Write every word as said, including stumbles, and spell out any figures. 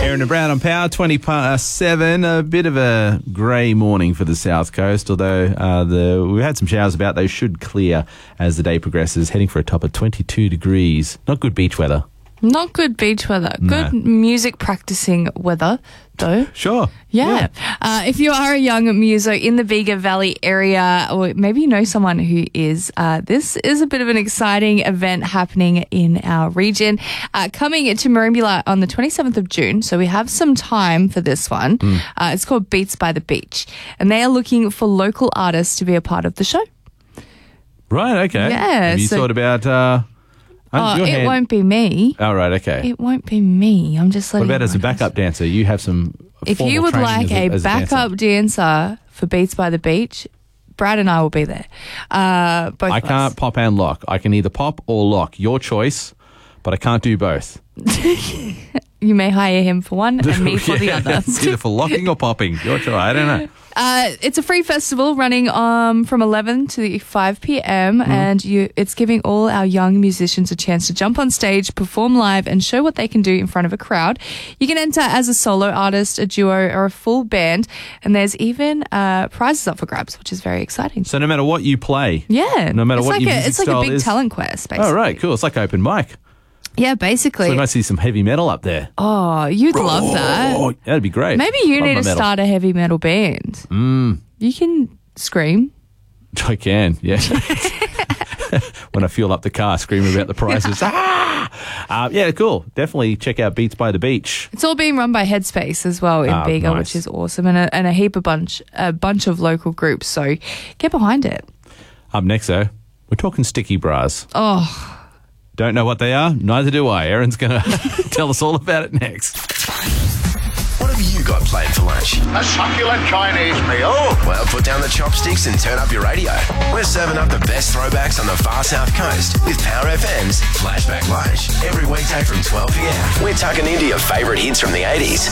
Aaron and Brown on Power, twenty past seven. A bit of a grey morning for the South Coast, although uh, the we've had some showers about. They should clear as the day progresses, heading for a top of twenty-two degrees. Not good beach weather. Not good beach weather. Good No. music practicing weather, though. Sure. Yeah. Uh, if you are a young muso in the Bega Valley area, or maybe you know someone who is, uh, this is a bit of an exciting event happening in our region. Uh, coming to Merimbula on the twenty-seventh of June, so we have some time for this one. Mm. Uh, it's called Beats by the Beach, and they are looking for local artists to be a part of the show. Right, okay. Yeah, Have you so- thought about... Uh, Oh, your it hand- won't be me. Oh, right, okay. It won't be me. I'm just What letting about you as a know. backup dancer? You have some If formal you would training like as a, as backup dancer. dancer for Beats by the Beach, Brad and I will be there. Uh, both I of us. can't pop and lock. I can either pop or lock. Your choice, but I can't do both. You may hire him for one and me for the Yeah, other. it's either for locking or popping. Your choice. I don't know. Uh, it's a free festival running um, from eleven to five p.m. Mm-hmm. and you, it's giving all our young musicians a chance to jump on stage, perform live, and show what they can do in front of a crowd. You can enter as a solo artist, a duo, or a full band, and there's even uh, prizes up for grabs, which is very exciting. So no matter what you play, Yeah, no matter it's what like your a, music it's like a style big is. talent quest, basically. Oh, right, cool. It's like open mic. Yeah, basically. So we might see some heavy metal up there. Oh, you'd love that. Oh, that'd be great. Maybe you Love need my to metal. start a heavy metal band. Mm, You can scream. I can, yeah. When I fuel up the car, screaming about the prices. ah! Uh, yeah, cool. Definitely check out Beats by the Beach. It's all being run by Headspace as well in Ah, Bega, nice. which is awesome, and a, and a heap of bunch, a bunch of local groups. So get behind it. Up next, though, we're talking sticky bras. Oh, Don't know what they are? Neither do I. Aaron's going to tell us all about it next. What have you got planned for lunch? A succulent Chinese meal. Well, put down the chopsticks and turn up your radio. We're serving up the best throwbacks on the far south coast with Power F M's Flashback Lunch. Every weekday from twelve p.m. We're tucking into your favourite hits from the eighties.